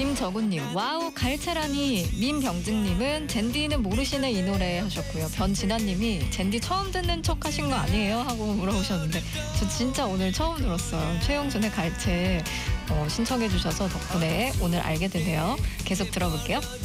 김정훈님, 와우 갈채라니. 민병증님은 젠디는 모르시네 이 노래 하셨고요. 변진아님이 젠디 처음 듣는 척 하신 거 아니에요? 하고 물어보셨는데 저 진짜 오늘 처음 들었어요. 최영준의 갈채 신청해 주셔서 덕분에 오늘 알게 되네요. 계속 들어볼게요.